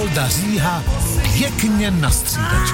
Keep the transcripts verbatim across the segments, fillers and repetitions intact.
Olda Říha pěkně na střídačku.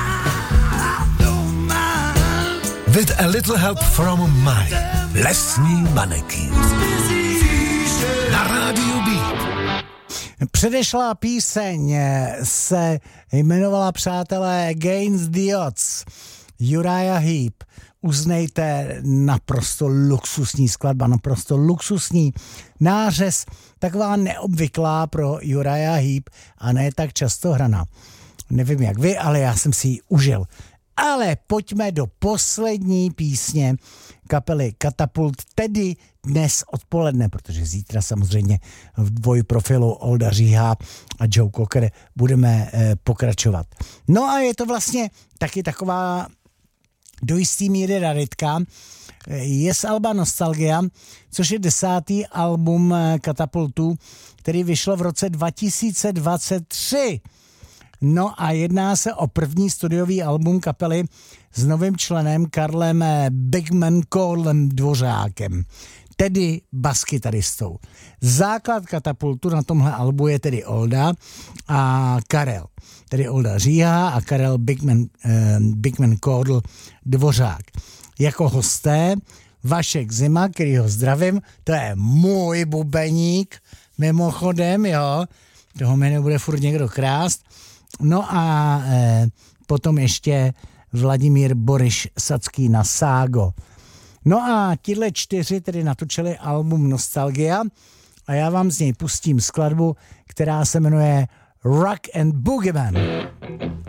With a little help from my lesní maneky. Na rádiu Beat. Předešlá píseň se jmenovala, přátelé, Against the Odds. Uriah Heep. Uznejte, naprosto luxusní skladba, naprosto luxusní nářez, taková neobvyklá pro Uriah Heep a ne tak často hraná. Nevím jak vy, ale já jsem si ji užil. Ale pojďme do poslední písně kapely Katapult, tedy dnes odpoledne, protože zítra samozřejmě v dvojprofilu Olda Říha a Joe Cocker budeme eh, pokračovat. No a je to vlastně taky taková do jistý míry raritka. Je z alba Nostalgia, což je desátý album Katapultu, který vyšlo v roce dva tisíce dvacet tři. No a jedná se o první studiový album kapely s novým členem Karlem Bigman Cordlem Dvořákem, tedy baskytaristou. Základ Katapultu na tomhle albu je tedy Olda a Karel, tedy Olda Říha a Karel Bigman, eh, Bigman Cordl Dvořák. Jako hosté Vašek Zima, který ho zdravím, to je můj bubeník, mimochodem, jo, toho mi nebude furt někdo krást. No a eh, potom ještě Vladimír Boriš Sacký na Ságo. No a tihle čtyři tedy natočili album Nostalgia a já vám z něj pustím skladbu, která se jmenuje Rock and Boogeyman.